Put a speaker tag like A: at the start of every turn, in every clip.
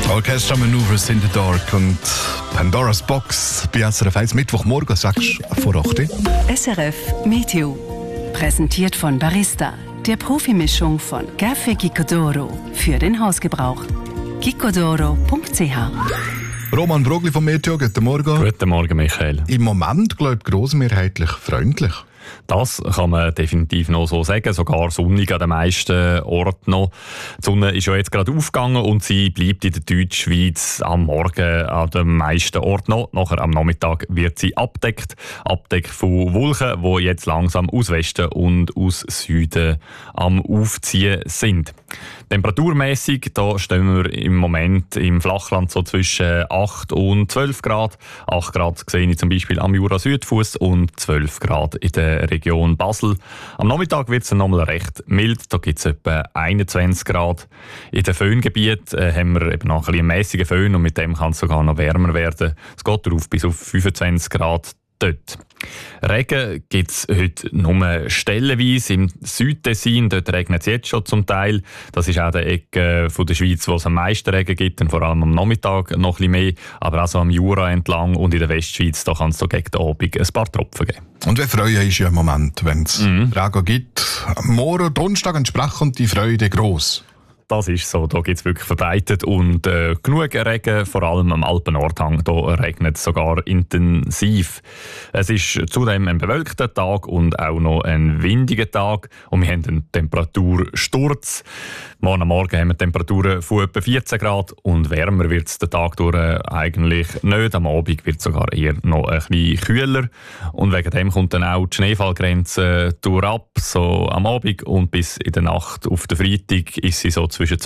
A: Orchestra Maneuvers in the Dark und Pandora's Box bei SRF 1 Mittwochmorgen, 6 vor 8 Uhr.
B: SRF Meteo. Präsentiert von Barista, der Profimischung von Café Gicodoro für den Hausgebrauch. gicodoro.ch.
A: Roman Brogli vom Meteo, guten Morgen.
C: Guten Morgen, Michael.
A: Im Moment, glaube ich, grossmehrheitlich freundlich.
C: Das kann man definitiv noch so sagen, sogar sonnig an den meisten Orten noch. Die Sonne ist ja jetzt gerade aufgegangen und sie bleibt in der Deutschschweiz am Morgen an den meisten Orten noch. Nachher am Nachmittag wird sie abdeckt von Wolken, die jetzt langsam aus Westen und aus Süden am Aufziehen sind. Temperaturmäßig, da stehen wir im Moment im Flachland so zwischen 8 und 12 Grad. 8 Grad sehe ich zum Beispiel am Jura-Südfuss und 12 Grad in der Region Basel. Am Nachmittag wird es dann nochmal recht mild, da gibt es etwa 21 Grad. In den Föhngebieten haben wir eben noch ein bisschen mäßigen Föhn und mit dem kann es sogar noch wärmer werden. Es geht darauf bis auf 25 Grad. Dort. Regen gibt es heute nur stellenweise im Südtessin. Dort regnet es jetzt schon zum Teil. Das ist auch die Ecke von der Schweiz, wo es am meisten Regen gibt, und vor allem am Nachmittag noch ein bisschen mehr. Aber auch so am Jura entlang und in der Westschweiz, da kann es so gegen den Abend ein paar Tropfen geben.
A: Und wie Freude ist ja im Moment, wenn es Regen gibt. Morgen, Donnerstag entsprechend die Freude gross.
C: Das ist so, da gibt es wirklich verbreitet und genug Regen, vor allem am Alpen-Nordhang, da regnet es sogar intensiv. Es ist zudem ein bewölkter Tag und auch noch ein windiger Tag und wir haben einen Temperatursturz. Morgen am Morgen haben wir Temperaturen von etwa 14 Grad und wärmer wird es den Tag durch eigentlich nicht. Am Abend wird es sogar eher noch ein bisschen kühler und wegen dem kommt dann auch die Schneefallgrenze ab, so am Abend, und bis in der Nacht auf den Freitag ist sie so zwischen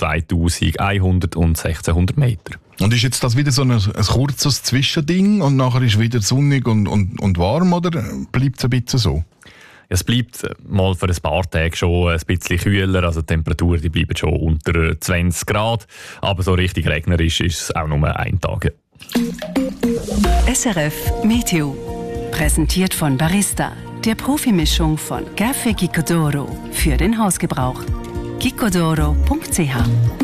C: 2100 und 1600 Meter.
A: Und ist jetzt das wieder so ein kurzes Zwischending und nachher ist wieder sonnig und warm, oder bleibt es ein bisschen so?
C: Es bleibt mal für ein paar Tage schon ein bisschen kühler, also die Temperaturen die bleiben schon unter 20 Grad, aber so richtig regnerisch ist es auch nur ein Tag.
B: SRF Meteo. Präsentiert von Barista, der Profimischung von Café Gicodoro für den Hausgebrauch. gicodoro.ch